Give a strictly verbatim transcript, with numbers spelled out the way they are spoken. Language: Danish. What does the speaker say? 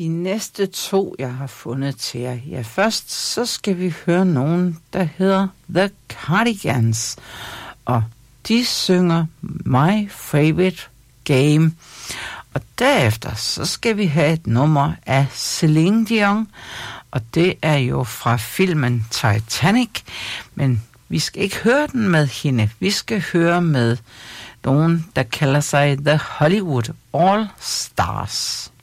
de næste to, jeg har fundet til jer. Ja, først så skal vi høre nogen, der hedder The Cardigans. Og de synger My Favorite Game. Og derefter så skal vi have et nummer af Celine Dion. Og det er jo fra filmen Titanic. Men vi skal ikke høre den med hende. Vi skal høre med nogen, der kalder sig The Hollywood All Stars.